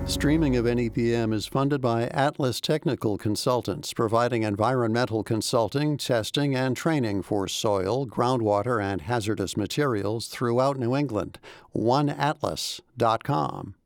Streaming of NEPM is funded by Atlas Technical Consultants, providing environmental consulting, testing, and training for soil, groundwater, and hazardous materials throughout New England. OneAtlas.com.